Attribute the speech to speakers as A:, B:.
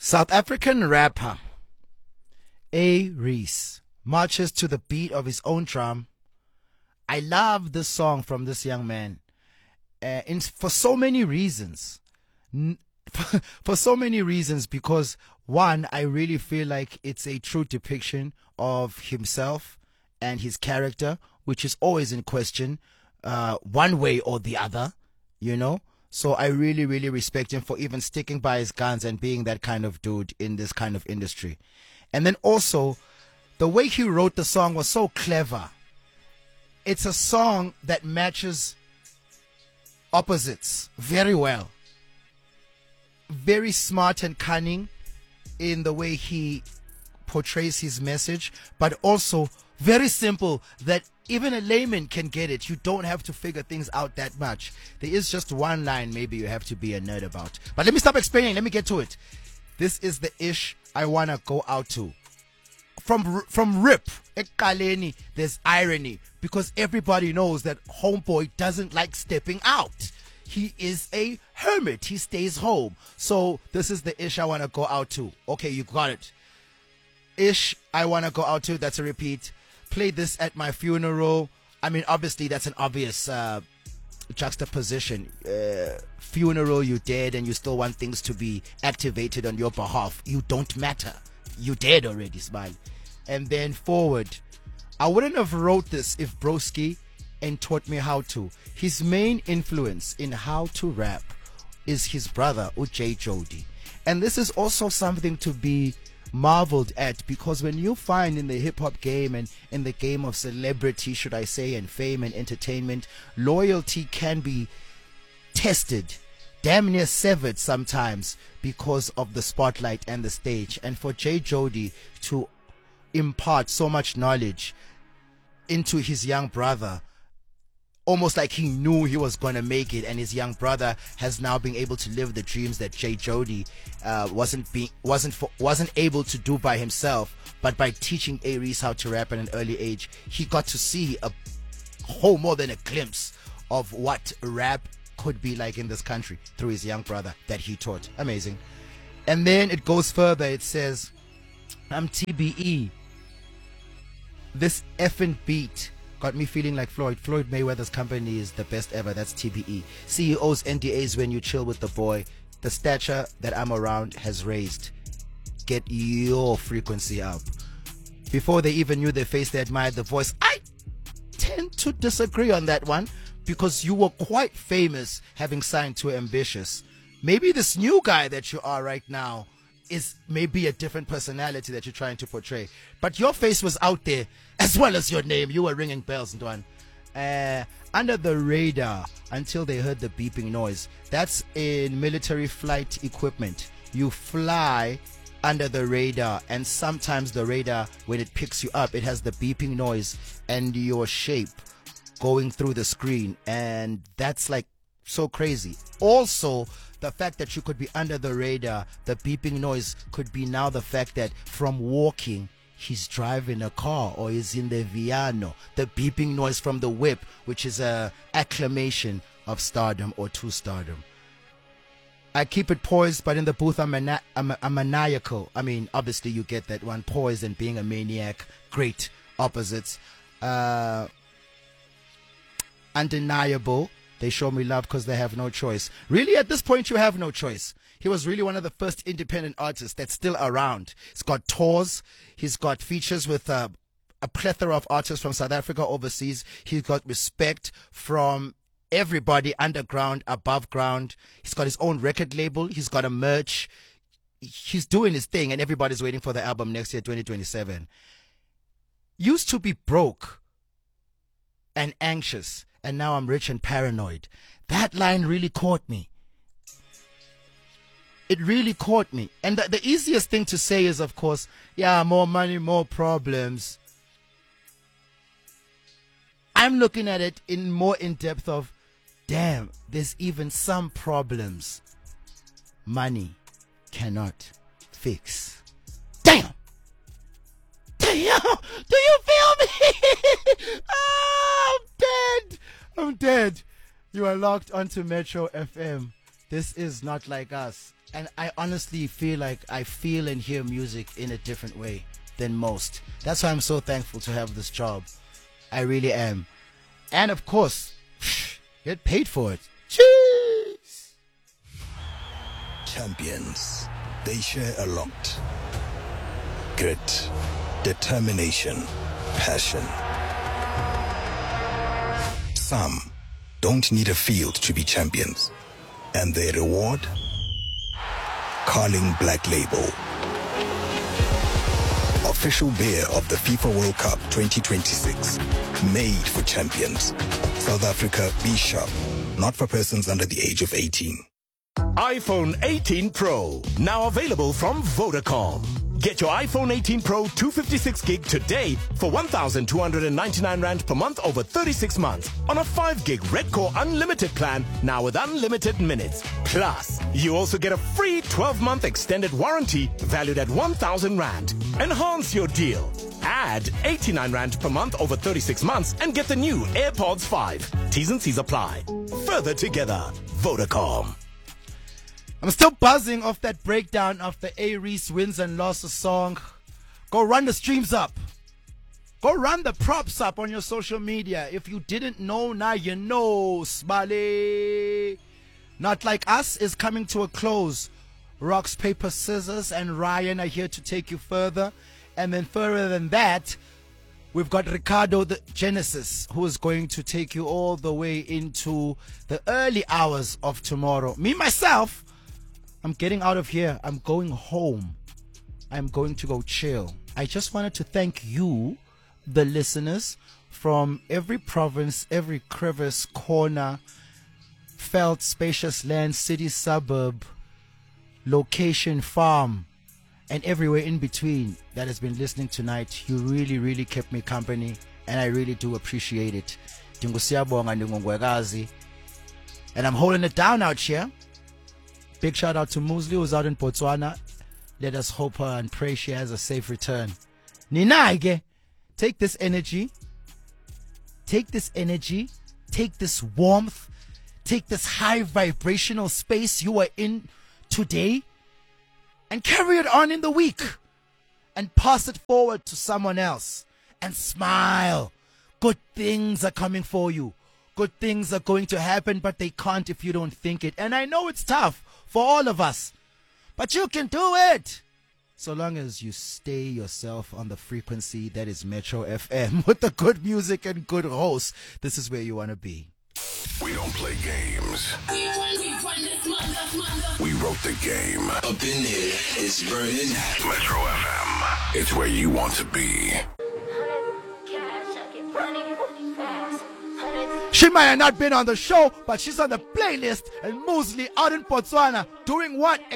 A: South African rapper A. Reese marches to the beat of his own drum. I love this song from this young man for so many reasons. For so many reasons, because one, I really feel like it's a true depiction of himself and his character, which is always in question, one way or the other, you know. So I really, really respect him for even sticking by his guns and being that kind of dude in this kind of industry. And then also, the way he wrote the song was so clever. It's a song that matches opposites very well. Very smart and cunning in the way he portrays his message, but also very simple that even a layman can get it. You don't have to figure things out that much. There is just one line maybe you have to be a nerd about. But let me stop explaining. Let me get to it. This is the ish I want to go out to. From Rip, Ekaleni, there's irony, because everybody knows that Homeboy doesn't like stepping out. He is a hermit. He stays home. So this is the ish I want to go out to. Okay, you got it. Ish I want to go out to. That's a repeat. Play this at my funeral. I mean, obviously, that's an obvious juxtaposition. Funeral, you dead, and you still want things to be activated on your behalf. You don't matter. You dead already, Smile. And then forward. I wouldn't have wrote this if Broski and taught me how to. His main influence in how to rap is his brother, J. Jody. And this is also something to be marveled at, because when you find in the hip-hop game and in the game of celebrity, should I say, and fame and entertainment, loyalty can be tested, damn near severed sometimes, because of the spotlight and the stage. And for J. Jody to impart so much knowledge into his young brother, almost like he knew he was going to make it, and his young brother has now been able to live the dreams that J. Jody wasn't able to do by himself. But by teaching A. Reese how to rap at an early age, he got to see a whole more than a glimpse of what rap could be like in this country through his young brother that he taught. Amazing. And then it goes further. It says, I'm TBE. This effing beat got me feeling like Floyd. Floyd Mayweather's company is the best ever. That's TBE. CEO's NDAs when you chill with the boy. The stature that I'm around has raised. Get your frequency up. Before they even knew their face, they admired the voice. I tend to disagree on that one, because you were quite famous having signed to Ambitious. Maybe this new guy that you are right now is maybe a different personality that you're trying to portray. But your face was out there as well as your name. You were ringing bells, Ndwan. Under the radar until they heard the beeping noise. That's in military flight equipment. You fly under the radar, and sometimes the radar, when it picks you up, it has the beeping noise and your shape going through the screen, and that's like so crazy. Also, the fact that you could be under the radar, the beeping noise could be now the fact that from walking, he's driving a car or he's in the Viano. The beeping noise from the whip, which is a acclamation of stardom or to stardom. I keep it poised, but in the booth I'm maniacal. I mean, obviously you get that one, poised and being a maniac, great opposites. Undeniable. They show me love because they have no choice. Really, at this point, you have no choice. He was really one of the first independent artists that's still around. He's got tours. He's got features with a plethora of artists from South Africa, overseas. He's got respect from everybody, underground, above ground. He's got his own record label. He's got a merch. He's doing his thing, and everybody's waiting for the album next year, 2027. Used to be broke and anxious, and now I'm rich and paranoid. That line really caught me. It really caught me. And the easiest thing to say is, of course, yeah, more money, more problems. I'm looking at it in more in depth of, damn, there's even some problems money cannot fix. Damn! Damn! Do you feel me? Oh, I'm dead! I'm dead. You are locked onto Metro FM. This is not like us. And I honestly feel like I feel and hear music in a different way than most. That's why I'm so thankful to have this job. I really am. And of course, get paid for it. Cheers!
B: Champions, they share a lot. Grit, determination, passion. Some don't need a field to be champions. And their reward? Carling Black Label. Official beer of the FIFA World Cup 2026. Made for champions. South Africa, be sharp. Not for persons under the age of 18.
C: iPhone 18 Pro, now available from Vodacom. Get your iPhone 18 Pro 256 gig today for 1,299 Rand per month over 36 months on a 5 gig Red Core Unlimited plan, now with unlimited minutes. Plus, you also get a free 12-month extended warranty valued at 1,000 Rand. Enhance your deal. Add 89 Rand per month over 36 months and get the new AirPods 5. T's and C's apply. Further together, Vodacom.
A: I'm still buzzing off that breakdown of the A. Reese wins and losses song. Go run the streams up. Go run the props up on your social media. If you didn't know, now you know. Smiley. Not Like Us is coming to a close. Rocks, Paper, Scissors and Ryan are here to take you further. And then further than that, we've got Ricardo the Genesis, who is going to take you all the way into the early hours of tomorrow. Me, myself, I'm getting out of here. I'm going home. I'm going to go chill. I just wanted to thank you, the listeners, from every province, every crevice, corner, felt, spacious land, city, suburb, location, farm, and everywhere in between that has been listening tonight. You really, really kept me company, and I really do appreciate it. And I'm holding it down out here. Big shout out to Muesli, who's out in Botswana. Let us hope her and pray she has a safe return. Ninaige, take this energy, take this warmth, take this high vibrational space you are in today and carry it on in the week and pass it forward to someone else and smile. Good things are coming for you. Good things are going to happen, but they can't if you don't think it. And I know it's tough for all of us, but you can do it so long as you stay yourself on the frequency that is Metro FM with the good music and good hosts. This is where you want to be.
D: We don't play games. We wrote the game.
E: Up in here, it's burning.
D: Metro FM. It's where you want to be.
A: She might have not been on the show, but she's on the playlist, and Muesli out in Botswana doing what?